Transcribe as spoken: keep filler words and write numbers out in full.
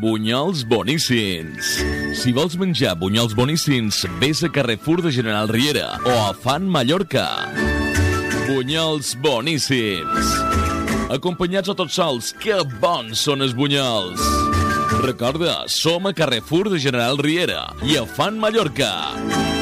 bunyols boníssims. Si vols menjar bunyols boníssims, vés a Carrefour de General Riera o a Fan Mallorca. Bunyols boníssims. Acompanyats o tots sols, que bons són els bunyols. Recorda, som a Carrefour de General Riera i a Fan Mallorca.